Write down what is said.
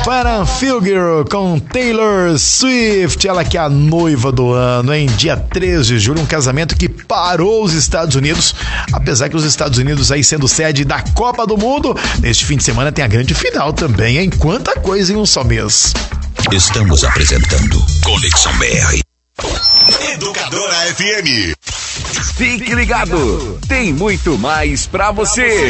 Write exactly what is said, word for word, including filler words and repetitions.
Farrah Figure com Taylor Swift, ela que é a noiva do ano, em dia três de julho, um casamento que parou os Estados Unidos, apesar que os Estados Unidos aí sendo sede da Copa do Mundo, neste fim de semana tem a grande final também, hein? Quanta coisa em um só mês. Estamos apresentando Conexão B R. Educadora F M. Fique ligado, tem muito mais pra você.